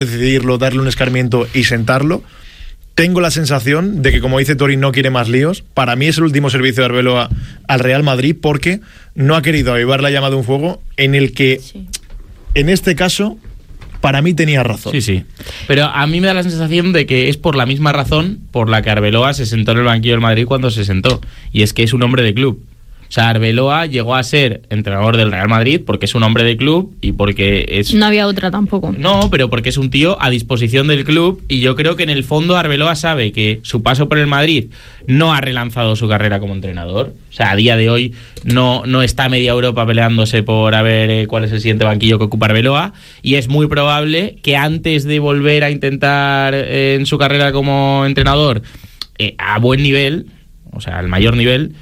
decidirlo, darle un escarmiento y sentarlo. Tengo la sensación de que, como dice Tori, no quiere más líos. Para mí es el último servicio de Arbeloa al Real Madrid, porque no ha querido avivar la llama de un fuego en el que, en este caso, para mí tenía razón. Sí. Pero a mí me da la sensación de que es por la misma razón por la que Arbeloa se sentó en el banquillo del Madrid cuando se sentó. Y es que es un hombre de club. O sea, Arbeloa llegó a ser entrenador del Real Madrid porque es un hombre de club y porque es... No había otra tampoco. No, pero porque es un tío a disposición del club, y yo creo que en el fondo Arbeloa sabe que su paso por el Madrid no ha relanzado su carrera como entrenador. O sea, a día de hoy no está media Europa peleándose por a ver cuál es el siguiente banquillo que ocupa Arbeloa, y es muy probable que antes de volver a intentar en su carrera como entrenador a buen nivel, o sea, al mayor nivel,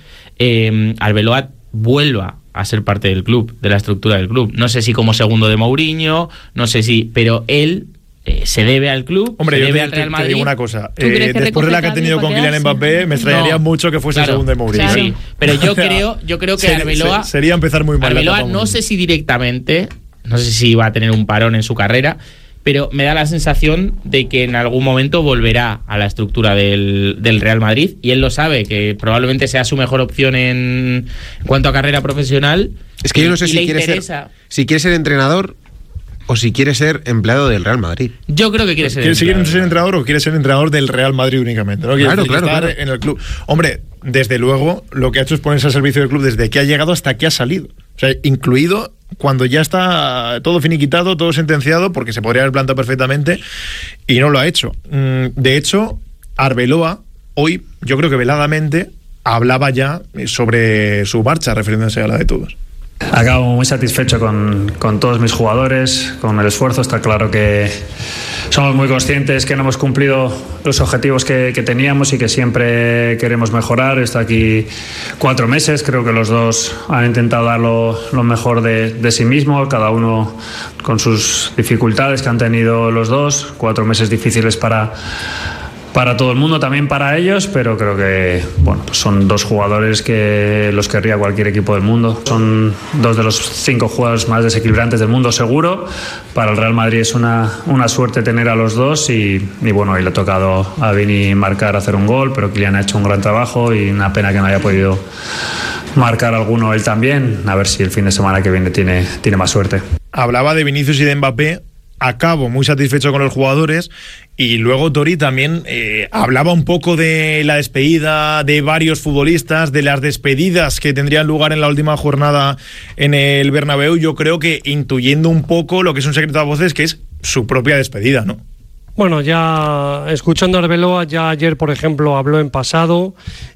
Arbeloa vuelva a ser parte del club, de la estructura del club. No sé si como segundo de Mourinho, no sé si, pero él se debe al club. Hombre, se yo debe al Real Madrid. Te digo una cosa, después de la que ha tenido con Kylian Mbappé, me extrañaría mucho que fuese segundo de Mourinho. Claro. Sí, pero yo creo que Arbeloa sería empezar muy mal. Arbeloa no sé si directamente, no sé si va a tener un parón en su carrera, pero me da la sensación de que en algún momento volverá a la estructura del Real Madrid, y él lo sabe, que probablemente sea su mejor opción en cuanto a carrera profesional. Es que yo no sé si quiere ser entrenador o si quiere ser empleado del Real Madrid. Yo creo que quiere ser entrenador o quiere ser entrenador del Real Madrid únicamente, ¿no? Claro. En el club. Hombre, desde luego lo que ha hecho es ponerse al servicio del club desde que ha llegado hasta que ha salido. O sea, incluido cuando ya está todo finiquitado, todo sentenciado, porque se podría haber plantado perfectamente, y no lo ha hecho. De hecho, Arbeloa hoy, yo creo que veladamente, hablaba ya sobre su marcha, refiriéndose a la de todos. Acabo muy satisfecho con todos mis jugadores, con el esfuerzo. Está claro que somos muy conscientes que no hemos cumplido los objetivos que teníamos y que siempre queremos mejorar. Está aquí 4 meses, creo que los dos han intentado dar lo mejor de sí mismos, cada uno con sus dificultades que han tenido los dos. 4 meses difíciles para todo el mundo, también para ellos, pero creo que pues son 2 jugadores que los querría cualquier equipo del mundo. Son 2 de los 5 jugadores más desequilibrantes del mundo, seguro. Para el Real Madrid es una suerte tener a los 2 y hoy le ha tocado a Vini marcar, hacer un gol, pero Kylian ha hecho un gran trabajo y una pena que no haya podido marcar alguno él también. A ver si el fin de semana que viene tiene más suerte. Hablaba de Vinicius y de Mbappé. Acabo muy satisfecho con los jugadores, y luego Tori también hablaba un poco de la despedida de varios futbolistas, de las despedidas que tendrían lugar en la última jornada en el Bernabéu. Yo creo que intuyendo un poco lo que es un secreto a voces, que es su propia despedida, ¿no? Bueno, ya escuchando a Arbeloa, ya ayer, por ejemplo, habló en pasado,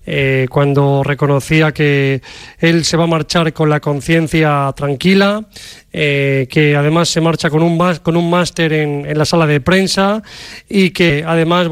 cuando reconocía que él se va a marchar con la conciencia tranquila, que además se marcha con un máster en la sala de prensa, y que además,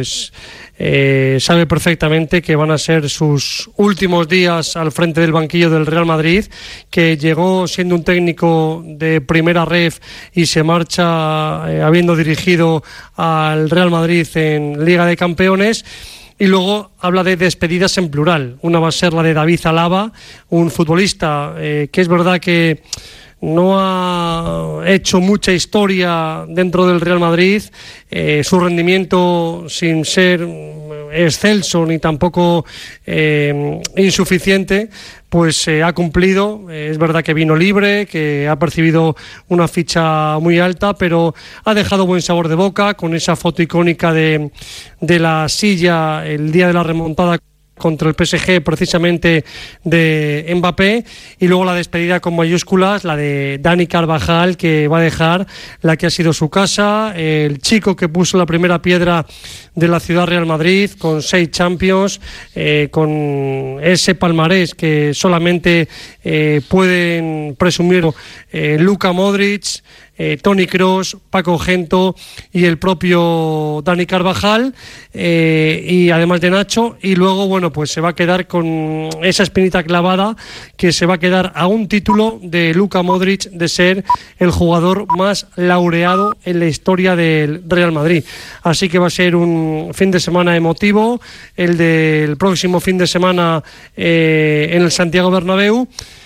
sabe perfectamente que van a ser sus últimos días al frente del banquillo del Real Madrid, que llegó siendo un técnico de primera ref y se marcha habiendo dirigido al Real Madrid en Liga de Campeones. Y luego habla de despedidas en plural. Una va a ser la de David Alaba, un futbolista que es verdad que no ha hecho mucha historia dentro del Real Madrid, su rendimiento sin ser excelso ni tampoco insuficiente, pues ha cumplido. Es verdad que vino libre, que ha percibido una ficha muy alta, pero ha dejado buen sabor de boca con esa foto icónica de la silla el día de la remontada contra el PSG, precisamente de Mbappé, y luego la despedida con mayúsculas, la de Dani Carvajal, que va a dejar la que ha sido su casa, el chico que puso la primera piedra de la ciudad Real Madrid, con 6 Champions, con ese palmarés que solamente pueden presumir Luka Modric, Toni Kroos, Paco Gento y el propio Dani Carvajal, y además de Nacho. Y luego pues se va a quedar con esa espinita clavada, que se va a quedar a un título de Luka Modric de ser el jugador más laureado en la historia del Real Madrid. Así que va a ser un fin de semana emotivo el del próximo fin de semana en el Santiago Bernabéu.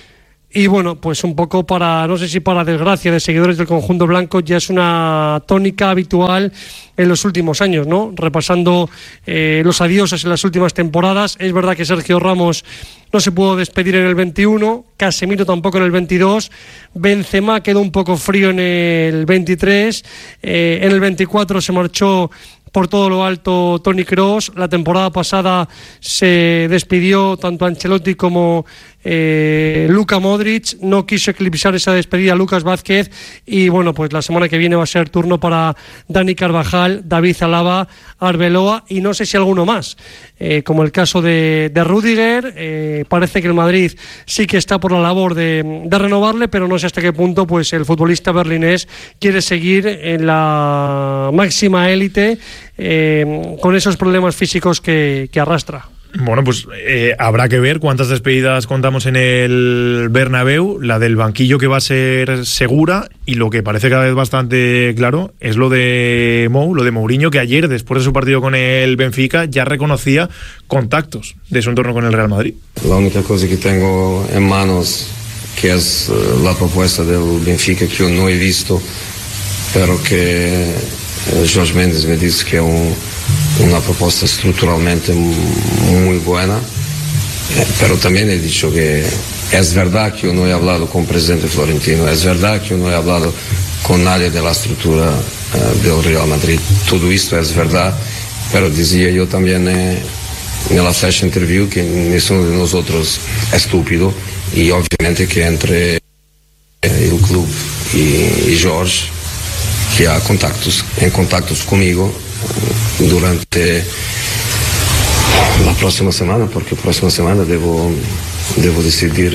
Y bueno, pues un poco no sé si para desgracia de seguidores del conjunto blanco, ya es una tónica habitual en los últimos años, ¿no? Repasando los adioses en las últimas temporadas. Es verdad que Sergio Ramos no se pudo despedir en el 21, Casemiro tampoco en el 22, Benzema quedó un poco frío en el 23, en el 24 se marchó por todo lo alto Toni Kroos. La temporada pasada se despidió tanto Ancelotti como Luka Modric. No quiso eclipsar esa despedida Lucas Vázquez, y bueno, pues la semana que viene va a ser turno para Dani Carvajal, David Alaba, Arbeloa y no sé si alguno más, como el caso de Rüdiger. Parece que el Madrid sí que está por la labor de renovarle, pero no sé hasta qué punto pues el futbolista berlinés quiere seguir en la máxima élite con esos problemas físicos que arrastra. Bueno, pues habrá que ver cuántas despedidas contamos en el Bernabéu. La del banquillo, que va a ser segura, y lo que parece cada vez bastante claro es lo de Mourinho, que ayer, después de su partido con el Benfica, ya reconocía contactos de su entorno con el Real Madrid. La única cosa que tengo en manos, que es la propuesta del Benfica, que yo no he visto, pero que Jorge Mendes me dice que es una propuesta estructuralmente muy buena, pero también he dicho que es verdad que yo no he hablado con el presidente Florentino, es verdad que yo no he hablado con nadie de la estructura del Real Madrid. Todo esto es verdad, pero decía yo también en la flash interview que ninguno de nosotros es estúpido, y obviamente que entre el club y Jorge, que ha contactos conmigo durante la próxima semana, porque la próxima semana debo decidir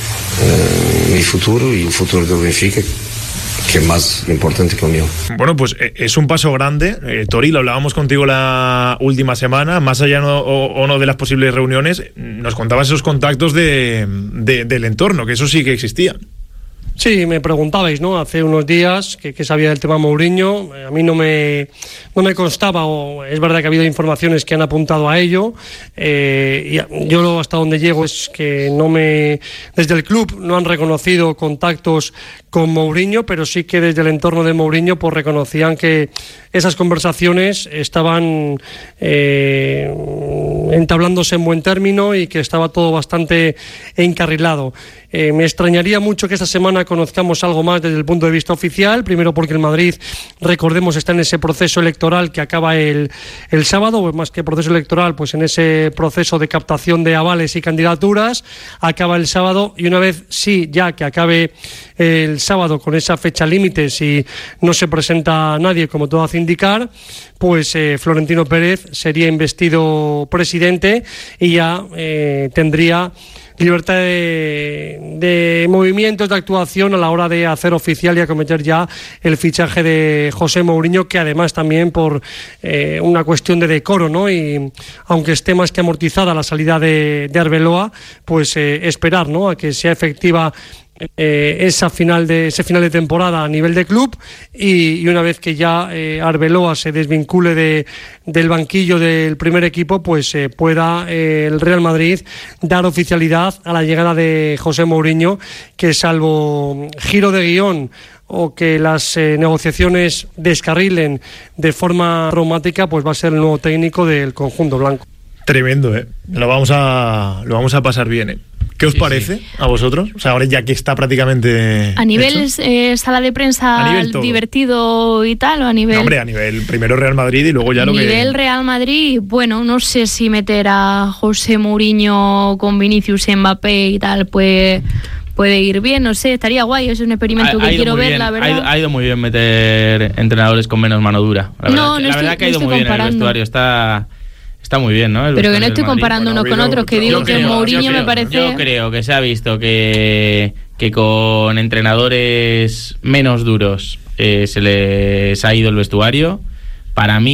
mi futuro y el futuro del Benfica, que es más importante que el mío. Bueno, pues es un paso grande. Tori, lo hablábamos contigo la última semana, más allá o no de las posibles reuniones, nos contabas esos contactos del entorno, que eso sí que existían. Sí, me preguntabais, ¿no? Hace unos días que sabía del tema Mourinho. A mí no me constaba, o es verdad que ha habido informaciones que han apuntado a ello. Y yo hasta donde llego es que desde el club no han reconocido contactos con Mourinho, pero sí que desde el entorno de Mourinho pues reconocían que esas conversaciones estaban entablándose en buen término y que estaba todo bastante encarrilado. Me extrañaría mucho que esta semana conozcamos algo más desde el punto de vista oficial, primero porque el Madrid, recordemos, está en ese proceso electoral que acaba el sábado, o más que proceso electoral, pues en ese proceso de captación de avales y candidaturas, acaba el sábado, y una vez ya que acabe el sábado con esa fecha límite, si no se presenta nadie, como todo hace indicar, pues Florentino Pérez sería investido presidente y ya tendría libertad de movimientos, de actuación a la hora de hacer oficial y acometer ya el fichaje de José Mourinho, que además también por una cuestión de decoro, ¿no? Y aunque esté más que amortizada la salida de Arbeloa, pues esperar, ¿no?, a que sea efectiva ese final de temporada a nivel de club, y una vez que ya Arbeloa se desvincule del banquillo del primer equipo, pues pueda el Real Madrid dar oficialidad a la llegada de José Mourinho, que salvo giro de guión o que las negociaciones descarrilen de forma traumática, pues va a ser el nuevo técnico del conjunto blanco. Tremendo, ¿eh? Lo vamos a pasar bien, ¿eh? ¿Qué os parece a vosotros? O sea, ahora ya que está prácticamente ¿a nivel sala de prensa divertido y tal, o a nivel...? No, hombre, a nivel primero Real Madrid y luego ya lo que... A nivel Real Madrid, bueno, no sé si meter a José Mourinho con Vinicius, Mbappé y tal, pues puede ir bien, no sé, estaría guay, es un experimento que quiero ver, la verdad. Ha ido muy bien meter entrenadores con menos mano dura. La verdad que ha ido muy bien en el vestuario, está muy bien, ¿no? Pero que no estoy comparando unos con otros, que digo que Mourinho me parece... Yo creo que se ha visto que con entrenadores menos duros se les ha ido el vestuario. Para mí,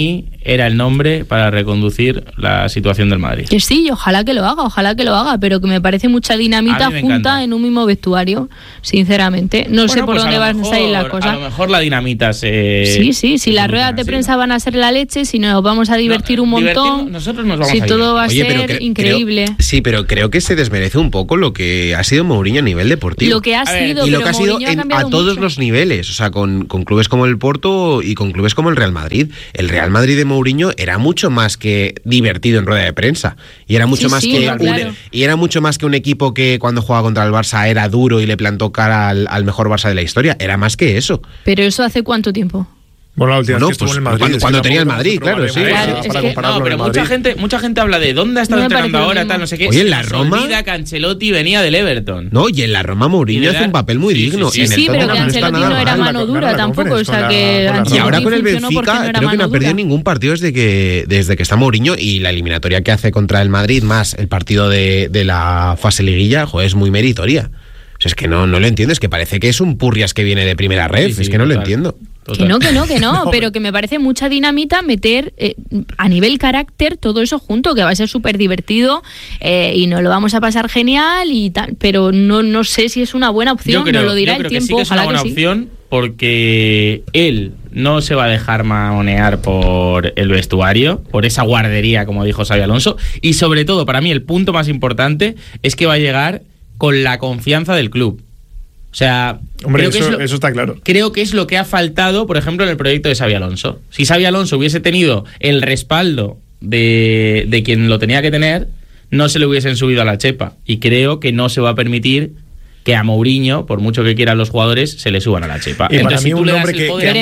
era el nombre para reconducir la situación del Madrid. Que sí, ojalá que lo haga, pero que me parece mucha dinamita junta en un mismo vestuario, sinceramente. No sé por dónde van a salir las cosas. A lo mejor la dinamita se... Sí, si las ruedas de prensa van a ser la leche, si nos vamos a divertir un montón, nosotros nos vamos si todo va a ser increíble. Pero creo que se desmerece un poco lo que ha sido Mourinho a nivel deportivo. Lo que ha sido, y lo que ha sido a todos mucho. Los niveles, o sea, con clubes como el Porto y con clubes como el Real Madrid. El Real Madrid de Mourinho era mucho más que divertido en rueda de prensa y era mucho era mucho más que un equipo que cuando jugaba contra el Barça era duro y le plantó cara al mejor Barça de la historia. Era más que eso. ¿Pero eso hace cuánto tiempo? Bueno, la última vez que estuvo en el Madrid, cuando tenía el Madrid, claro, sí. Pero mucha gente habla de dónde ha estado entrenando ahora, tal, no sé qué. Oye, en la Roma... olvida que Ancelotti venía del Everton. No, y en la Roma Mourinho hace un papel muy digno. Sí, pero que Ancelotti no era mano dura tampoco, o sea que... Y ahora con el Benfica creo que no ha perdido ningún partido desde que está Mourinho, y la eliminatoria que hace contra el Madrid más el partido de la fase liguilla, joder, es muy meritoria. O sea, es que no lo entiendo, es que parece que es un Purrias que viene de primera red, es que no lo entiendo. Total. Que no, pero que me parece mucha dinamita meter a nivel carácter todo eso junto, que va a ser súper divertido y nos lo vamos a pasar genial y tal, pero no sé si es una buena opción, nos lo dirá el tiempo. Que sí, que es una buena opción, porque él no se va a dejar mamonear por el vestuario, por esa guardería, como dijo Xabi Alonso, y sobre todo, para mí, el punto más importante es que va a llegar con la confianza del club. O sea, hombre, eso está claro. Creo que es lo que ha faltado, por ejemplo, en el proyecto de Xabi Alonso. Si Xabi Alonso hubiese tenido el respaldo de quien lo tenía que tener, no se le hubiesen subido a la chepa. Y creo que no se va a permitir que a Mourinho, por mucho que quieran los jugadores, se le suban a la chepa. Y entonces, para mí un hombre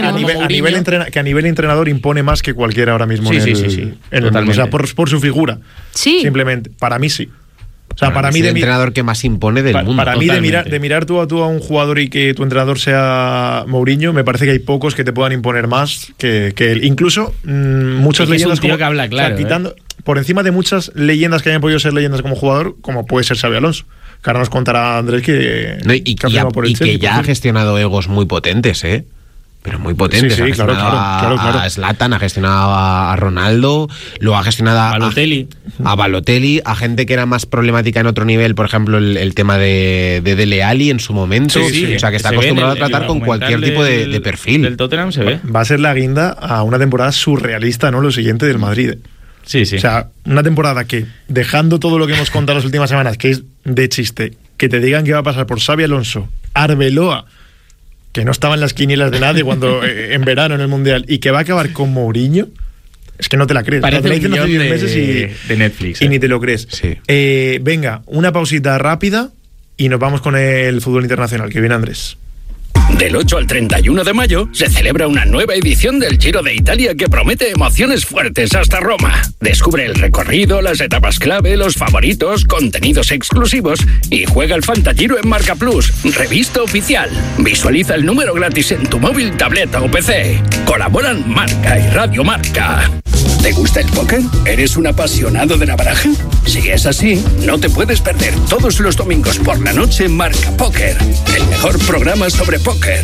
que a nivel entrenador impone más que cualquiera ahora mismo. Sí. O sea, por su figura. Sí. Simplemente. Para mí sí. O sea, para mí es el entrenador que más impone del mundo. Para mí de mirar tú a un jugador y que tu entrenador sea Mourinho, me parece que hay pocos que te puedan imponer más que él. Incluso muchas leyendas como que habla claro, o sea, quitando por encima de muchas leyendas que hayan podido ser leyendas como jugador, como puede ser Xabi Alonso. Que ahora nos contará Andrés que ya ha gestionado egos muy potentes, pero muy potentes. Sí, claro. A Zlatan, ha gestionado a Ronaldo, lo ha gestionado a Balotelli, a gente que era más problemática en otro nivel, por ejemplo el tema de Dele Alli en su momento, o sea que está acostumbrado a tratar con cualquier tipo de perfil. Del Tottenham se ve. Va a ser la guinda a una temporada surrealista, ¿no? Lo siguiente del Madrid. Sí. O sea, una temporada que, dejando todo lo que hemos contado las últimas semanas, que es de chiste, que te digan que va a pasar por Xabi Alonso, Arbeloa, que no estaba en las quinielas de nadie cuando en verano en el Mundial, y que va a acabar con Mourinho, es que no te la crees. Parece un guión de Netflix. Y ni te lo crees. Sí. Venga, una pausita rápida y nos vamos con el fútbol internacional, que viene Andrés. Del 8 al 31 de mayo se celebra una nueva edición del Giro de Italia que promete emociones fuertes hasta Roma. Descubre el recorrido, las etapas clave, los favoritos, contenidos exclusivos y juega el Fantagiro en Marca Plus, revista oficial. Visualiza el número gratis en tu móvil, tableta o PC. Colaboran Marca y Radio Marca. ¿Te gusta el póker? ¿Eres un apasionado de la baraja? Si es así, no te puedes perder todos los domingos por la noche Marca Póker, el mejor programa sobre póker.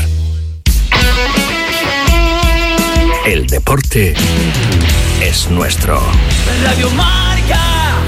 El deporte es nuestro. Radio Marca.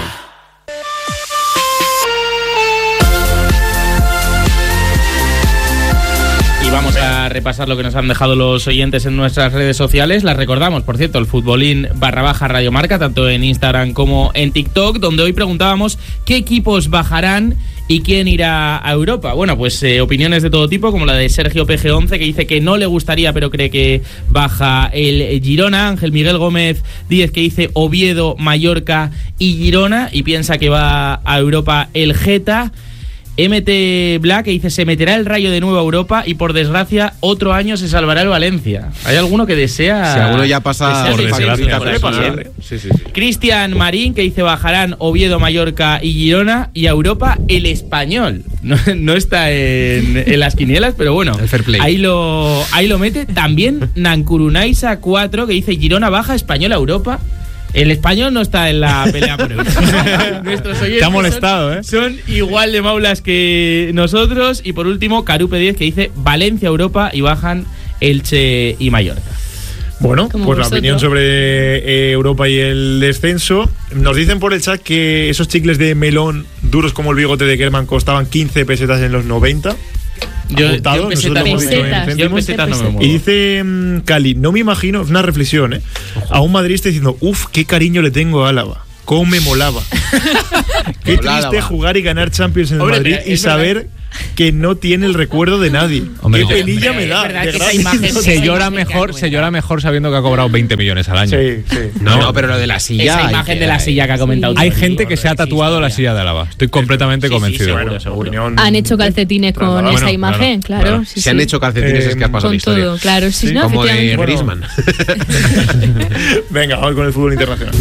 Y vamos a repasar lo que nos han dejado los oyentes en nuestras redes sociales. Las recordamos, por cierto, el futbolín /Radio Marca, tanto en Instagram como en TikTok, donde hoy preguntábamos qué equipos bajarán y quién irá a Europa. Bueno, pues opiniones de todo tipo, como la de Sergio PG11, que dice que no le gustaría, pero cree que baja el Girona. Ángel Miguel Gómez 10, que dice Oviedo, Mallorca y Girona, y piensa que va a Europa el Geta. MT Black, que dice se meterá el Rayo de nuevo a Europa y por desgracia otro año se salvará el Valencia. ¿Hay alguno que desea? Si alguno ya pasa por desgracia, sí. Cristian Marín, que dice bajarán Oviedo, Mallorca y Girona, y a Europa el Español. No está en las quinielas, pero bueno, el fair play. Ahí lo mete. También Nankurunaisa 4, que dice Girona baja, Español a Europa. El Español no está en la pelea por Europa. Nuestros oyentes te ha molestado, son igual de maulas que nosotros. Y por último, Carupe 10, que dice Valencia, Europa, y bajan Elche y Mallorca. Bueno, pues la opinión sobre Europa y el descenso. Nos dicen por el chat que esos chicles de melón duros como el bigote de Kerman costaban 15 pesetas en los 90. Yo pesetas no me muevo. Y dice Cali, no me imagino, es una reflexión, a un madridista diciendo, qué cariño le tengo a Álava, cómo me molaba. Qué triste jugar y ganar Champions en el Madrid y saber que no tiene el recuerdo de nadie. Qué penilla me da. Se llora mejor sabiendo que ha cobrado 20 millones al año. Sí. No, pero lo de la silla. Esa imagen de la silla que ha comentado. Hay gente que se ha tatuado la silla de Álava. Estoy completamente convencido. Seguro. Han hecho calcetines con esa imagen, claro. Se han hecho calcetines, es que has pasado la historia. Todo, claro, sí, ¿no? Como de Griezmann. Venga, vamos con el fútbol internacional.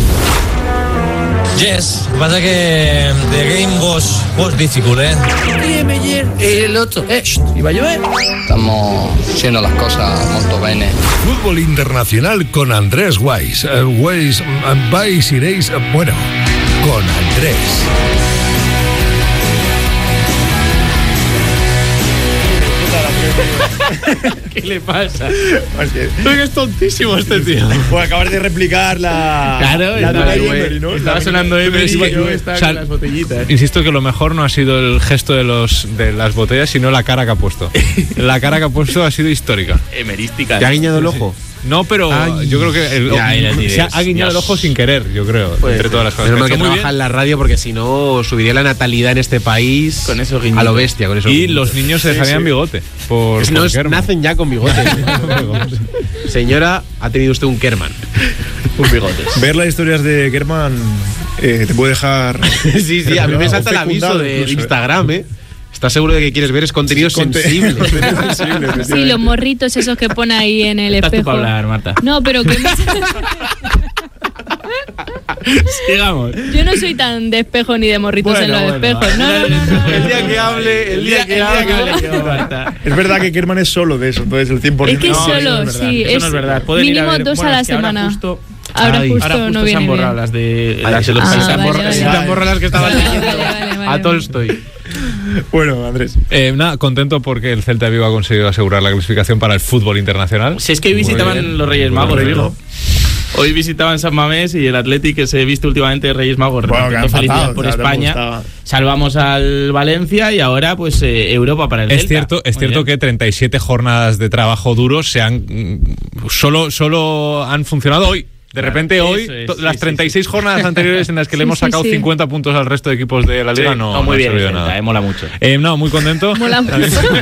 Yes, pasa que the game was difficult, el otro, iba a llover. Estamos haciendo las cosas molto bene. Fútbol internacional con Andrés Weiss. Vais, iréis, bueno, con Andrés. ¿Qué le pasa? Es tontísimo este tío. Pues acabar de replicar la de Emery, ¿no? Estaba sonando Emery y yo estaba con las botellitas. Insisto que lo mejor no ha sido el gesto de las botellas, sino la cara que ha puesto. La cara que ha puesto ha sido histórica. Emerística. ¿Te ha guiñado el ojo? No, pero yo creo que se ha guiñado el ojo sin querer, yo creo, entre todas las cosas. Menos mal que trabaja en la radio, porque si no subiría la natalidad en este país con eso a lo bestia. Con eso y los niños se dejarían bigote. Nacen ya con bigote. Señora, ha tenido usted un Kerman. Un bigote. Ver las historias de Kerman te puede dejar... Sí, a mí me salta el aviso de Instagram, ¿Estás seguro de que quieres ver? Es contenido sensible. Sí, los morritos esos que pone ahí en el espejo. Estás tú para hablar, Marta. No, pero que... Sigamos. Yo no soy tan de espejo ni de morritos en los espejos. No. El día que hable, Marta. Es verdad que Kerman es solo de eso, entonces el 100%. Es que es solo, sí. Eso no es verdad. Mínimo 2 a la semana. Ahora justo no se han borrado las de los países. Se han borrado las que estaban leyendo a Tolstoy. Bueno, Andrés. Contento porque el Celta de Vigo ha conseguido asegurar la clasificación para el fútbol internacional. Si es que hoy visitaban los Reyes Magos, Vigo. Hoy visitaban San Mamés y el Athletic, que se he visto últimamente Reyes Magos. Felicidades por España. Salvamos al Valencia y ahora pues Europa para el Celta. Es cierto que 37 jornadas de trabajo duro solo han funcionado hoy. De repente hoy, las 36 jornadas anteriores en las que le hemos sacado 50 puntos al resto de equipos de la liga no muy bien, nada. Mola mucho. Muy contento. Mola mucho.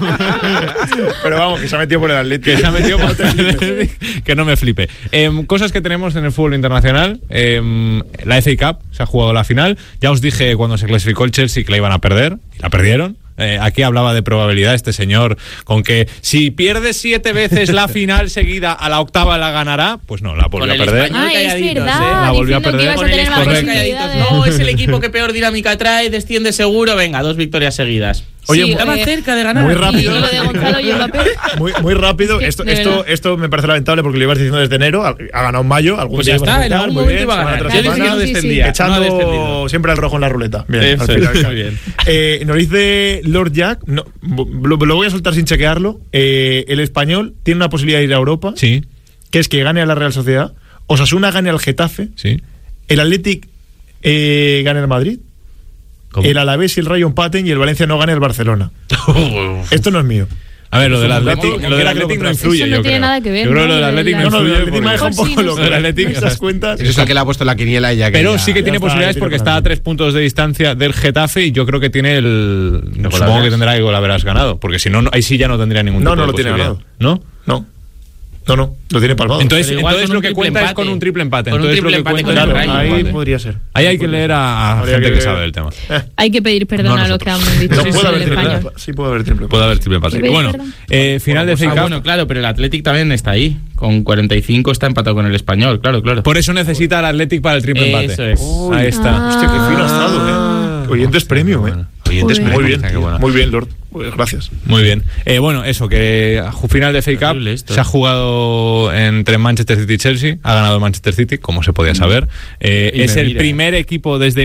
Pero vamos, que se ha metido por el Atlético. Que no me flipe. Cosas que tenemos en el fútbol internacional. La FA Cup, se ha jugado la final. Ya os dije cuando se clasificó el Chelsea que la iban a perder. Y la perdieron. Aquí hablaba de probabilidad este señor, con que si pierde 7 veces la final seguida, a la octava la ganará. Pues no, la volvió a perder. Es verdad. La volvió a perder. Con el español no, es el equipo que peor dinámica trae, desciende seguro. Venga, 2 victorias seguidas. Oye, estaba cerca de ganar. Muy rápido. Lo de Gonzalo y Mbappé. Muy rápido. Esto me parece lamentable porque lo ibas diciendo desde enero. Ha ganado en mayo. Pues ya está, en algún momento iba a ganar. Yo dije que no descendía. Echando siempre el rojo en la ruleta. Bien, muy bien. Nos dice Lord Jack, lo voy a soltar sin chequearlo. El español tiene una posibilidad de ir a Europa. Sí. Que es que gane a la Real Sociedad. Osasuna gane al Getafe. Sí. El Athletic gane al Madrid. ¿Cómo? El Alavés y el Rayo empaten y el Valencia no gane el Barcelona. Esto no es mío. A ver, lo del Athletic no influye. Eso no tiene nada que ver. Yo creo que lo del Athletic no influye. El Athletic me deja un poco loco. El Athletic, esas cuentas. Eso es el que le ha puesto la quiniela ella. Pero sí que tiene posibilidades porque está a 3 puntos de distancia del Getafe y yo creo que tiene supongo que tendrá que haberás ganado. Porque si no, ahí sí ya no tendría ningún tipo de posibilidad. No, lo tiene ganado. No, lo tiene palmado. Entonces lo que cuenta es con un triple empate. Ahí podría ser. Ahí hay que leer a gente que sabe del tema. Hay que pedir perdón a los que han dicho. No puede haber triple empate. Sí, puede haber triple empate. Puede haber triple empate. Bueno, final de FA Cup. Bueno, claro, pero el Athletic también está ahí. Con 45 está empatado con el Español, claro. Por eso necesita el Athletic para el triple empate. Eso es. Ahí está. Hostia, qué fino ha estado, Oyentes premium, Muy bien, Lord. Pues gracias. Muy bien. Bueno, eso, que final de FA Cup se ha jugado entre Manchester City y Chelsea. Ha ganado Manchester City, como se podía saber. Es el primer equipo desde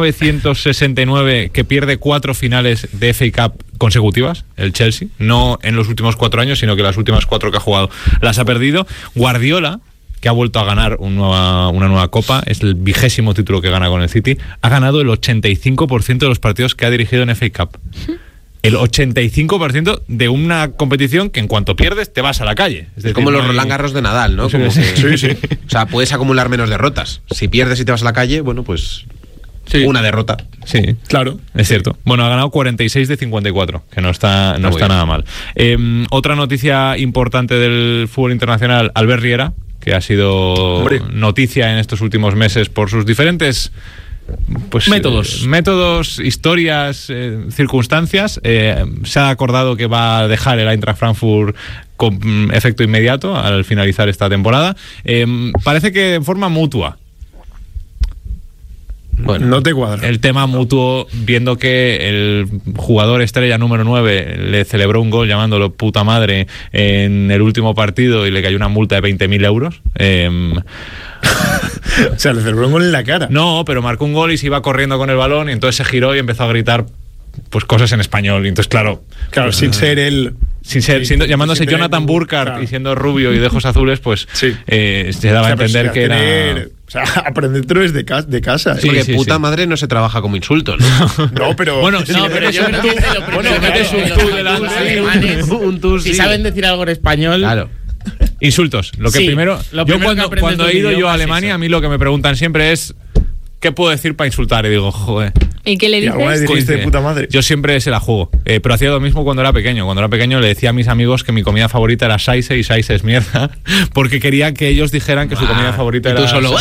1969 que pierde 4 finales de FA Cup consecutivas, el Chelsea. No en los últimos 4 años, sino que las últimas 4 que ha jugado las ha perdido. Guardiola que ha vuelto a ganar una nueva copa, es el 20º título que gana con el City, ha ganado el 85% de los partidos que ha dirigido en FA Cup. El 85% de una competición que en cuanto pierdes te vas a la calle. Es decir, como los Roland Garros de Nadal, ¿no? Como sí. O sea, puedes acumular menos derrotas. Si pierdes y te vas a la calle, bueno, pues una derrota. Sí, claro, es cierto. Bueno, ha ganado 46 de 54, que no está nada mal. Otra noticia importante del fútbol internacional, Albert Riera, que ha sido noticia en estos últimos meses por sus diferentes métodos, historias, circunstancias. Se ha acordado que va a dejar el Eintracht Frankfurt con efecto inmediato al finalizar esta temporada. Parece que en forma mutua. Bueno, no te cuadra. El tema mutuo, viendo que el jugador estrella número 9 le celebró un gol llamándolo puta madre en el último partido y le cayó una multa de 20.000 euros. O sea, le celebró un gol en la cara. No, pero marcó un gol y se iba corriendo con el balón y entonces se giró y empezó a gritar pues cosas en español. Y entonces, claro, sin ser él... llamándose Jonathan Burkhardt y siendo rubio y de ojos azules, pues se daba a entender que era... O sea, aprendértelo desde casa. Sí, porque puta madre no se trabaja como insulto, ¿no? No, pero... Bueno, pero yo creo que metes un tú delante. Si saben decir algo en español... Claro. Insultos. Lo primero cuando he ido yo a Alemania, a mí lo que me preguntan siempre es ¿qué puedo decir para insultar? Y digo, joder. ¿Y qué le dices? ¿Alguna vez dijiste de puta madre? Yo siempre se la juego. Pero hacía lo mismo cuando era pequeño. Cuando era pequeño le decía a mis amigos que mi comida favorita era Saise y Saise es mierda. Porque quería que ellos dijeran que su comida favorita era... tú solo...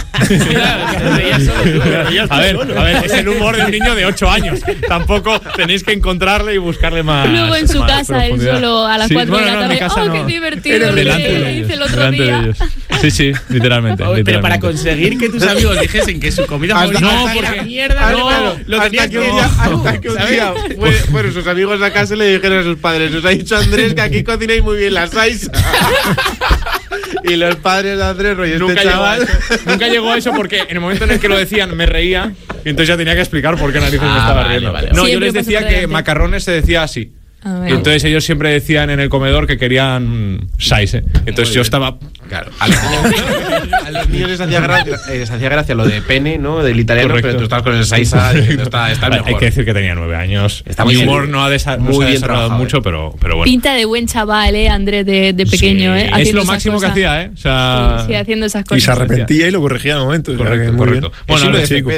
A ver, es el humor de un niño de 8 años. Tampoco tenéis que encontrarle y buscarle más. Luego en su casa, él solo a las 4 de la tarde. ¡Oh, qué divertido! Delante hice el otro día. Sí, literalmente. Pero para conseguir que tus amigos dijesen que su comida favorita era mierda, lo tenías que hasta que un día fueron sus amigos a casa y le dijeron a sus padres: os ha dicho Andrés que aquí cocináis muy bien la salsa. Y los padres de Andrés, nunca llegó a eso porque en el momento en el que lo decían me reía y entonces ya tenía que explicar por qué narices me estaba riendo. No, yo les decía que macarrones se decía así. Y entonces ellos siempre decían en el comedor que querían Saise. Entonces yo estaba... Claro. A los niños les hacía gracia lo de pene, ¿no? Del italiano. Correcto. Pero tú estabas con el Saisa y está mejor. Hay que decir que tenía 9 años. Mi humor no se ha desarrollado mucho, pero bueno. Pinta de buen chaval, Andrés, de pequeño, sí. Es lo máximo que hacía, O sea, sí, haciendo esas cosas. Y se arrepentía y lo corregía al momento. Correcto. Bueno, ahora chico.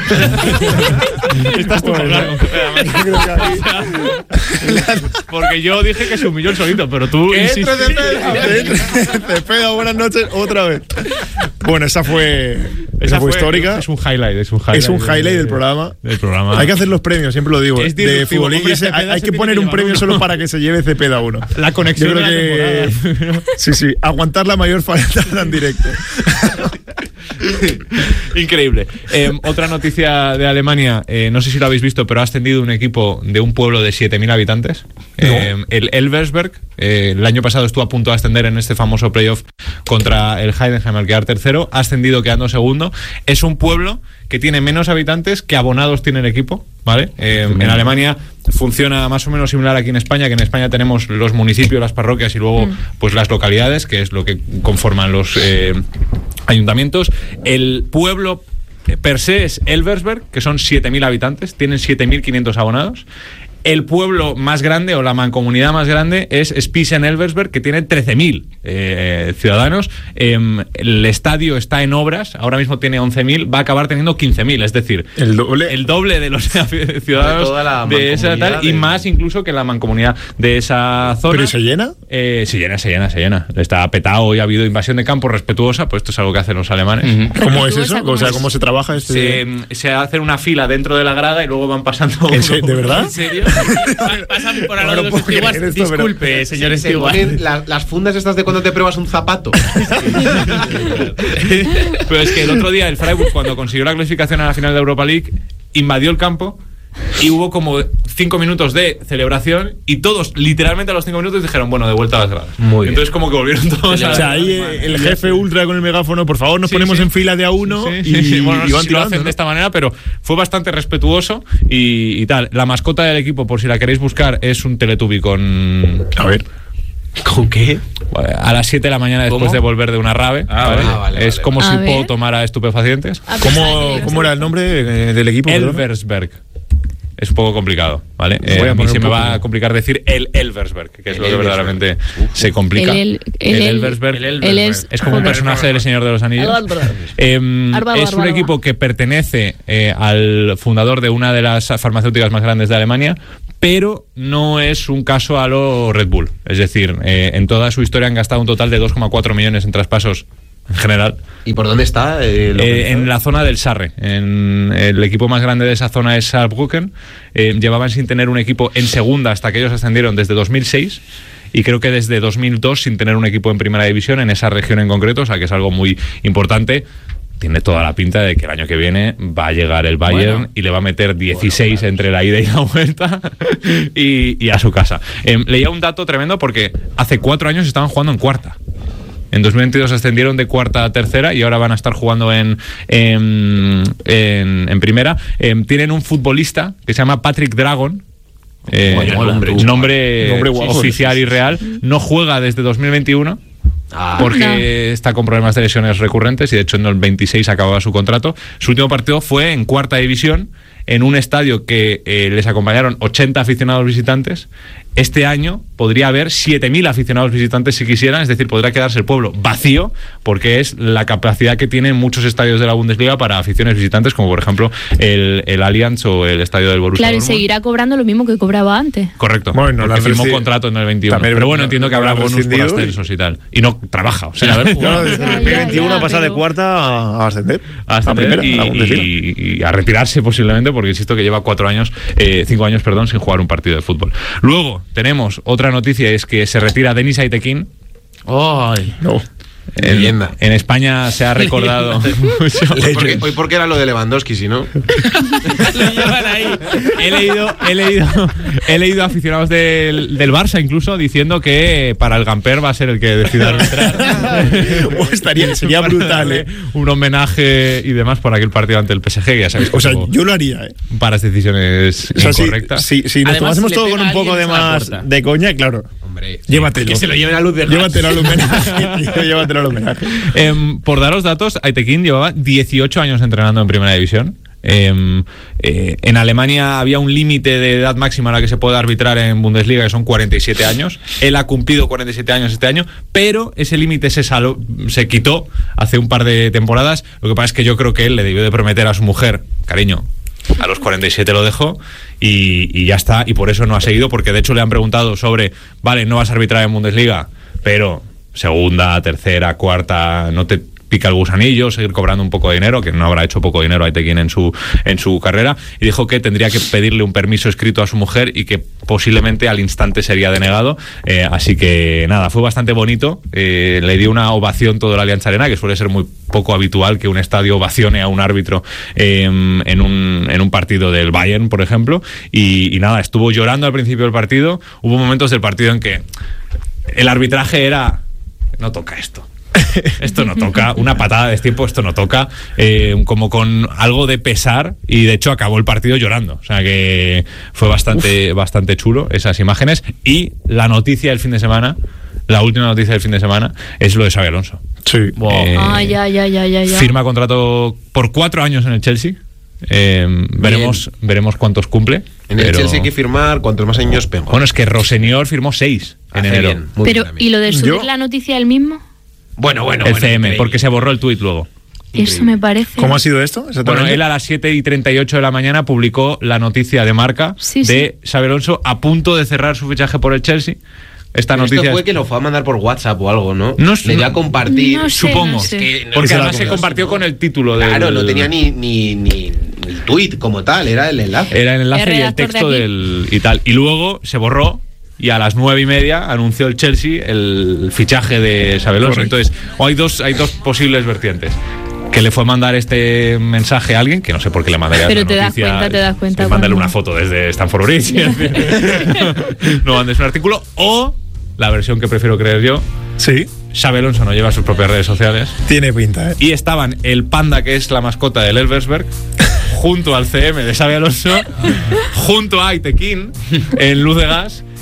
Estás tú hablando con porque yo dije que se humilló el solito, pero tú insististe. Cepeda, buenas noches, otra vez. Bueno, esa fue histórica. Es un highlight. Es un highlight del programa. Hay que hacer los premios, siempre lo digo. De futbolista. Hay que poner un premio solo para que se lleve Cepeda uno. La conexión. Yo creo que sí, aguantar la mayor falta en directo. Increíble. Otra noticia de Alemania, no sé si lo habéis visto, pero ha ascendido un equipo de un pueblo de 7.000 habitantes. El Elversberg, el año pasado estuvo a punto de ascender en este famoso playoff contra el Heidenheim al quedar tercero, ha ascendido quedando segundo. Es un pueblo que tiene menos habitantes que abonados tiene el equipo, ¿vale? En Alemania funciona más o menos similar aquí en España, que en España tenemos los municipios, las parroquias y luego pues las localidades, que es lo que conforman los ayuntamientos. El pueblo per se es Elversberg, que son 7.000 habitantes, tienen 7.500 abonados. El pueblo más grande o la mancomunidad más grande es Spießen-Elversberg, que tiene 13.000 ciudadanos. El estadio está en obras, ahora mismo tiene 11.000, va a acabar teniendo 15.000, es decir, el doble de los ciudadanos de esa tal, y más incluso que la mancomunidad de esa zona. ¿Pero se llena? Se llena. Está petado y ha habido invasión de campo respetuosa, pues esto es algo que hacen los alemanes. ¿Cómo es eso? O sea, ¿cómo se trabaja se hace una fila dentro de la grada y luego van pasando... ¿De verdad? ¿En serio? Pasan por al lado de los stewards. Disculpe, señor steward. Las fundas estas de cuando te pruebas un zapato. Pero es que el otro día el Freiburg, cuando consiguió la clasificación a la final de Europa League, invadió el campo y hubo como 5 minutos de celebración y todos, literalmente a los 5 minutos, dijeron, bueno, de vuelta a las gradas. Muy Entonces como que volvieron todos a... O sea, ahí el jefe ultra con el megáfono, por favor, nos ponemos en fila de a uno y bueno, no van sé si lo hacen de esta manera, pero fue bastante respetuoso y tal. La mascota del equipo, por si la queréis buscar, es un Teletubby con... A ver... ¿Con qué? a las 7 de la mañana después de volver de una rave. Vale. Es como si Poe tomara estupefacientes. ¿Cómo era el nombre del equipo? Elversberg. Es un poco complicado, ¿vale? A mí se me va a complicar decir el Elversberg, que es lo que verdaderamente se complica. El Elversberg es como un personaje del Señor de los Anillos. Es un equipo que pertenece al fundador de una de las farmacéuticas más grandes de Alemania, pero no es un caso a lo Red Bull. Es decir, en toda su historia han gastado un total de 2,4 millones en traspasos en general. ¿Y por dónde está? En la zona del Sarre. El equipo más grande de esa zona es Saarbrücken. Llevaban sin tener un equipo en segunda hasta que ellos ascendieron desde 2006. Y creo que desde 2002 sin tener un equipo en primera división en esa región en concreto, o sea que es algo muy importante. Tiene toda la pinta de que el año que viene va a llegar el Bayern y le va a meter 16 entre la ida y la vuelta y a su casa. Leía un dato tremendo porque hace 4 años estaban jugando en cuarta. En 2022 ascendieron de cuarta a tercera y ahora van a estar jugando en primera. Tienen un futbolista que se llama Patrick Dragon. Nombre oficial y real. No juega desde 2021 porque está con problemas de lesiones recurrentes y de hecho en el 26 acababa su contrato. Su último partido fue en cuarta división en un estadio que les acompañaron 80 aficionados visitantes. Este año podría haber 7.000 aficionados visitantes si quisieran, es decir, podría quedarse el pueblo vacío porque es la capacidad que tienen muchos estadios de la Bundesliga para aficiones visitantes, como por ejemplo el Allianz o el estadio del Borussia Claro, Dortmund. Y seguirá cobrando lo mismo que cobraba antes. Correcto, bueno, porque firmó contrato en el 21. Pero bueno, entiendo que habrá bonus por ascensos y tal. Y no trabaja, o sea, desde el 21 pasa de cuarta a ascender. A ascender y a retirarse posiblemente, porque insisto que lleva 5 años, sin jugar un partido de fútbol. Luego tenemos otra noticia, es que se retira Denis Aitekin. ¡Ay! No. En España se ha recordado mucho. Hoy porque era lo de Lewandowski, si no. Lo llevan ahí. He leído aficionados del Barça incluso diciendo que para el Gamper va a ser el que decida arbitrar. Sería brutal, un homenaje y demás por aquel partido ante el PSG, ya sabéis. O sea, yo lo haría, para decisiones incorrectas. Si nos tomásemos todo con un poco de más de coña, claro. Hombre, llévatelo. Que se lo lleven a luz de gas. Llévatelo al homenaje. Llévatelo al homenaje. Por daros datos, Aitekin llevaba 18 años entrenando en primera división. En Alemania había un límite de edad máxima a la que se puede arbitrar en Bundesliga, que son 47 años. Él ha cumplido 47 años este año, pero ese límite se quitó hace un par de temporadas. Lo que pasa es que yo creo que él le debió de prometer a su mujer, cariño, a los 47 lo dejo y ya está, y por eso no ha seguido, porque de hecho le han preguntado sobre, vale, no vas a arbitrar en Bundesliga, pero segunda, tercera, cuarta, ¿no te pica el gusanillo seguir cobrando un poco de dinero? Que no habrá hecho poco dinero Aitekin en su carrera, y dijo que tendría que pedirle un permiso escrito a su mujer y que posiblemente al instante sería denegado. Así que nada, fue bastante bonito. Le dio una ovación todo el Allianz Arena, que suele ser muy poco habitual que un estadio ovacione a un árbitro en un partido del Bayern, por ejemplo, y nada, estuvo llorando al principio del partido. Hubo momentos del partido en que el arbitraje era: no toca esto. Esto no toca, una patada de destiempo, esto no toca, como con algo de pesar, y de hecho acabó el partido llorando. O sea que fue bastante chulo esas imágenes. Y la noticia del fin de semana, la última noticia del fin de semana, es lo de Xabi Alonso. Sí. Ya. Firma contrato por 4 años en el Chelsea. Veremos cuántos cumple. En el Chelsea hay que firmar cuantos más años mejor. Bueno, es que Rosenior firmó 6 en enero. Pero, ¿y lo de subir la noticia del mismo? Bueno, el CM, porque se borró el tuit luego. Eso me parece. ¿Cómo ha sido esto? Bueno, él a las 7:38 de la mañana publicó la noticia de Marca de Xabi Alonso a punto de cerrar su fichaje por el Chelsea. Esta noticia esto fue que lo fue a mandar por WhatsApp o algo, ¿no? Le dio a compartir, supongo. Porque además se compartió con el título de. Claro, no tenía ni el tuit como tal, era el enlace. Era el enlace y el texto del y tal. Y luego se borró. Y a las 9:30 anunció el Chelsea el fichaje de Xabi Alonso. Entonces, hay dos posibles vertientes. Que le fue a mandar este mensaje a alguien, que no sé por qué le mandaría. Pero te das cuenta. Mándale una foto desde Stamford Bridge. No mandes un artículo. O la versión que prefiero creer yo. Sí. Xabi Alonso no lleva sus propias redes sociales. Tiene pinta, ¿eh? Y estaban el panda, que es la mascota del Elversberg, junto al CM de Xabi Alonso, junto a Aitekin, en luz de gas.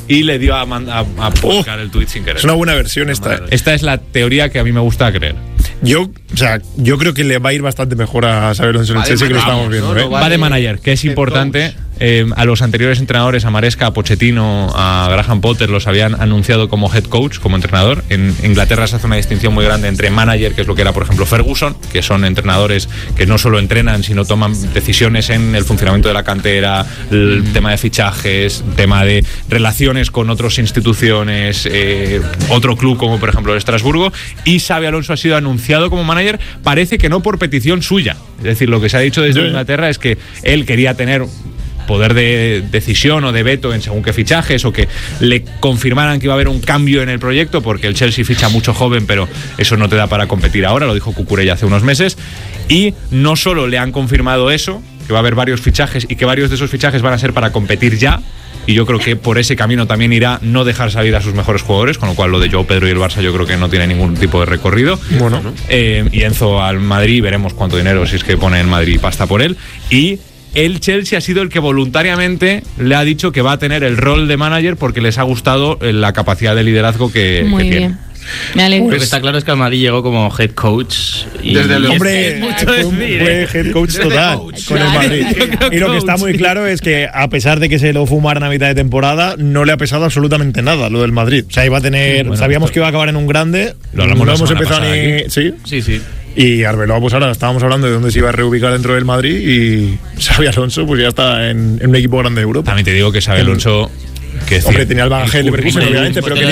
y le dio a publicar el tweet sin querer. Es una buena versión esta. Esta es la teoría que a mí me gusta creer. Yo creo que le va a ir bastante mejor a Xabi Alonso en el Chelsea que lo estamos viendo. Va de manager, que es importante. A los anteriores entrenadores, a Maresca, a Pochettino, a Graham Potter, los habían anunciado como head coach, como entrenador. En Inglaterra se hace una distinción muy grande entre manager, que es lo que era, por ejemplo, Ferguson, que son entrenadores que no solo entrenan, sino toman decisiones en el funcionamiento de la cantera, el tema de fichajes, tema de relaciones con otras instituciones, otro club como por ejemplo el Estrasburgo. Y Xabi Alonso ha sido anunciado como manager, parece que no por petición suya. Es decir, lo que se ha dicho desde Inglaterra es que él quería tener poder de decisión o de veto en según qué fichajes, o que le confirmaran que iba a haber un cambio en el proyecto, porque el Chelsea ficha mucho joven, pero eso no te da para competir ahora, lo dijo Cucurella hace unos meses. Y no solo le han confirmado eso, que va a haber varios fichajes y que varios de esos fichajes van a ser para competir ya, y yo creo que por ese camino también irá no dejar salir a sus mejores jugadores, con lo cual lo de Joao Pedro y el Barça yo creo que no tiene ningún tipo de recorrido. Bueno, y Enzo al Madrid, veremos cuánto dinero, si es que pone en Madrid pasta por él. Y el Chelsea ha sido el que voluntariamente le ha dicho que va a tener el rol de manager porque les ha gustado la capacidad de liderazgo que tiene. Me alegro. Lo que está claro es que el Madrid llegó como head coach. Y desde el hombre fue head coach total con el Madrid. Y lo que está muy claro es que, a pesar de que se lo fumaran a mitad de temporada, no le ha pesado absolutamente nada lo del Madrid. O sea, iba a tener. Sabíamos que iba a acabar en un grande. Lo hablamos no hemos empezado ni. Sí. Y Arbeloa, pues ahora estábamos hablando de dónde se iba a reubicar dentro del Madrid, y Xabi Alonso pues ya está en un equipo grande de Europa. También te digo que Xabi Alonso, hombre, tenía el bagaje del Leverkusen, obviamente, pero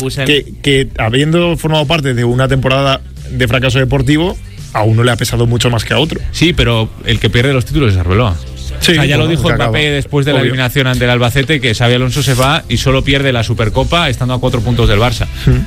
que habiendo formado parte de una temporada de fracaso deportivo, a uno le ha pesado mucho más que a otro. Sí, pero el que pierde los títulos es Arbeloa. Sí, o sea, ya lo dijo Mbappé después de la eliminación ante el Albacete, que Xabi Alonso se va y solo pierde la Supercopa estando a 4 puntos del Barça.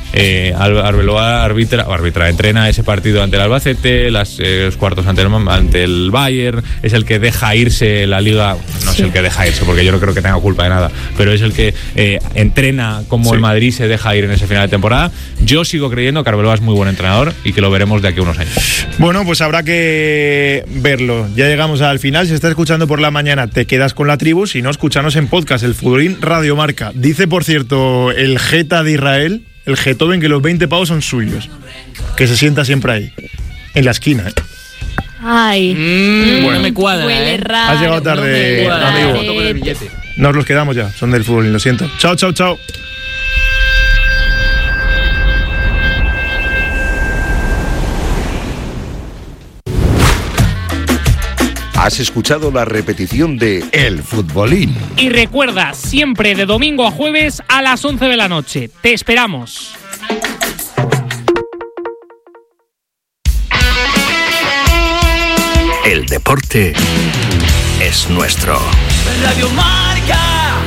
Arbeloa entrena ese partido ante el Albacete, los cuartos ante el Bayern, es el que deja irse la Liga, no es el que deja irse porque yo no creo que tenga culpa de nada, pero es el que entrena como el Madrid se deja ir en ese final de temporada. Yo sigo creyendo que Arbeloa es muy buen entrenador y que lo veremos de aquí a unos años. Bueno, pues habrá que verlo. Ya llegamos al final. Si estás escuchando por la mañana, te quedas con la tribu. Si no, escúchanos en podcast, el Futbolín Radio Marca. Dice, por cierto, el Geta de Israel, el Getoven, que los 20 pavos son suyos. Que se sienta siempre ahí, en la esquina, Ay, bueno, no me cuadra. Huele raro. Has llegado tarde, amigo. Nos los quedamos ya, son del Futbolín, lo siento. Chao. Has escuchado la repetición de El Futbolín. Y recuerda, siempre de domingo a jueves a las 11 de la noche. Te esperamos. El deporte es nuestro. Radio Marca.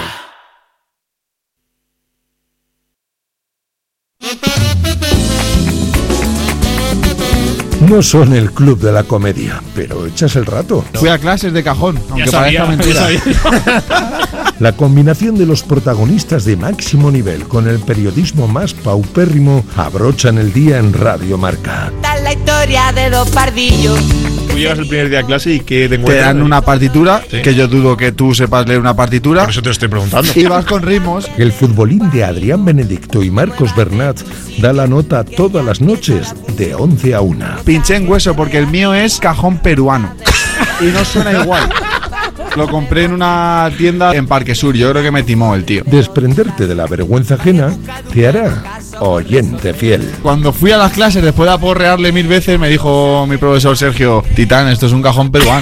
No son el club de la comedia, pero echas el rato. Fui a clases de cajón, aunque parezca mentira. La combinación de los protagonistas de máximo nivel con el periodismo más paupérrimo abrochan el día en Radio Marca. Tal la historia de dos pardillos. Tú llegas el primer día a clase y que te dan una partitura, que yo dudo que tú sepas leer una partitura. Por eso te estoy preguntando. Y vas con ritmos. El Futbolín de Adrián Benedicto y Marcos Bernat da la nota todas las noches de 11 a 1. Pinché en hueso porque el mío es cajón peruano. Y no suena igual. Lo compré en una tienda en Parque Sur. Yo creo que me timó el tío. Desprenderte de la vergüenza ajena te hará oyente fiel. Cuando fui a las clases, después de aporrearle 1000 veces, me dijo mi profesor Sergio: Titán, esto es un cajón peruano.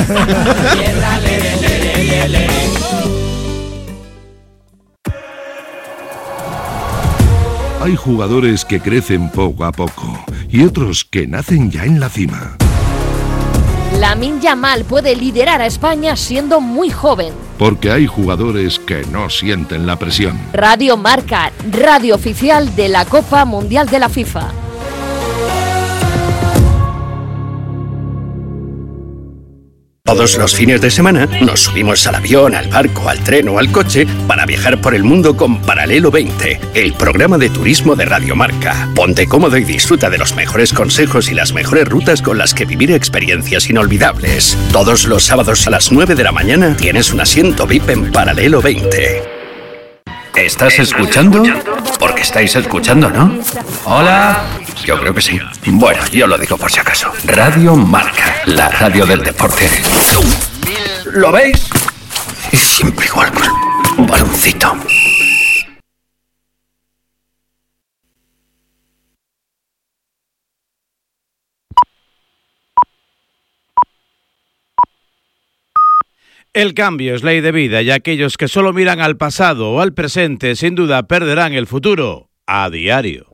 Hay jugadores que crecen poco a poco y otros que nacen ya en la cima. Lamine Yamal puede liderar a España siendo muy joven. Porque hay jugadores que no sienten la presión. Radio Marca, radio oficial de la Copa Mundial de la FIFA. Todos los fines de semana nos subimos al avión, al barco, al tren o al coche para viajar por el mundo con Paralelo 20, el programa de turismo de Radio Marca. Ponte cómodo y disfruta de los mejores consejos y las mejores rutas con las que vivir experiencias inolvidables. Todos los sábados a las 9 de la mañana tienes un asiento VIP en Paralelo 20. ¿Estás escuchando? Porque estáis escuchando, ¿no? Hola. Yo creo que sí. Bueno, yo lo digo por si acaso. Radio Marca, la radio del deporte. ¿Lo veis? Y siempre igual con un baloncito. El cambio es ley de vida y aquellos que solo miran al pasado o al presente sin duda perderán el futuro a diario.